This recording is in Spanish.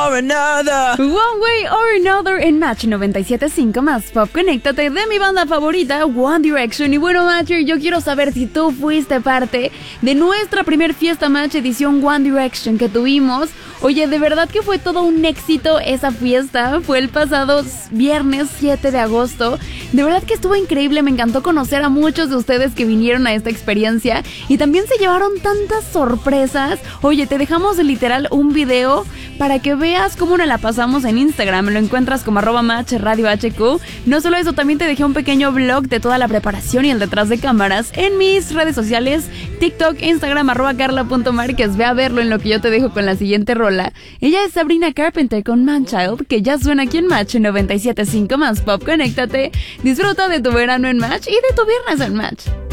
or Another. One Way or Another en Match 97.5 más Pop. Conéctate de mi banda favorita, One Direction. Y bueno, Matcher, yo quiero saber si tú fuiste parte de nuestra primer fiesta Match edición One Direction que tuvimos. Oye, de verdad que fue todo un éxito esa fiesta. Fue el pasado viernes 7 de agosto. De verdad que estuvo increíble. Me encantó conocer a muchos de ustedes que vinieron a esta experiencia. Y también se llevaron tantas sorpresas. Oye, te dejamos literal un video para que veas cómo nos la pasamos en Instagram. Lo encuentras como @matchradiohq. No solo eso, también te dejé un pequeño vlog de toda la preparación y el detrás de cámaras en mis redes sociales, TikTok, Instagram, @carla.marquez. Ve a verlo en lo que yo te dejo con la siguiente rola. Ella es Sabrina Carpenter con Manchild, que ya suena aquí en Match 97.5 más Pop. Conéctate, disfruta de tu verano en Match y de tu viernes en Match.